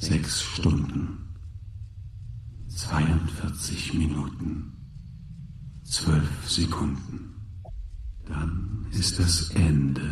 6 Stunden, 42 Minuten, 12 Sekunden. Dann ist das Ende